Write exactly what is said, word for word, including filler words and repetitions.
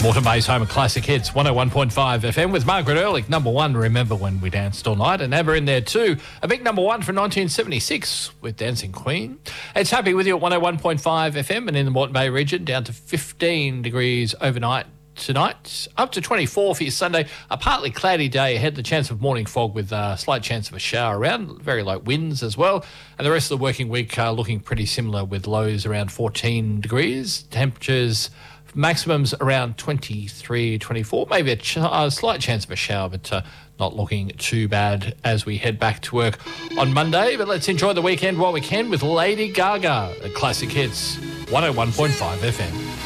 Moreton Bay's home of classic hits, one oh one point five F M with Margaret Ehrlich, number one, Remember When We Danced All Night, and Amber in there too, a big number one from nineteen seventy-six with Dancing Queen. It's Happy with you at one oh one point five F M and in the Moreton Bay region, down to fifteen degrees overnight tonight, up to twenty-four for your Sunday. A partly cloudy day ahead, the chance of morning fog with a slight chance of a shower around, very light winds as well. And the rest of the working week uh, looking pretty similar with lows around fourteen degrees, temperatures maximums around twenty-three, twenty-four, maybe a, ch- a slight chance of a shower, but uh, not looking too bad as we head back to work on Monday. But let's enjoy the weekend while we can with Lady Gaga at Classic Hits, one oh one point five F M.